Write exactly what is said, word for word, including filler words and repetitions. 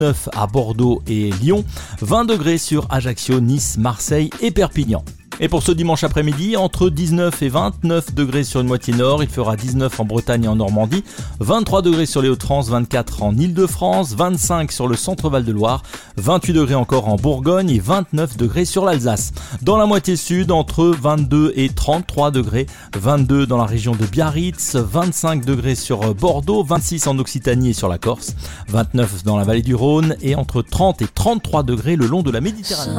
neuf à Bordeaux et Lyon, vingt degrés sur Ajaccio, Nice, Marseille et Perpignan. Et pour ce dimanche après-midi, entre dix-neuf et vingt-neuf degrés sur une moitié nord, il fera dix-neuf en Bretagne et en Normandie, vingt-trois degrés sur les Hauts-de-France, vingt-quatre en Île-de-France, vingt-cinq sur le centre-Val de Loire, vingt-huit degrés encore en Bourgogne et vingt-neuf degrés sur l'Alsace. Dans la moitié sud, entre vingt-deux et trente-trois degrés, vingt-deux dans la région de Biarritz, vingt-cinq degrés sur Bordeaux, vingt-six en Occitanie et sur la Corse, vingt-neuf dans la vallée du Rhône et entre trente et trente-trois degrés le long de la Méditerranée.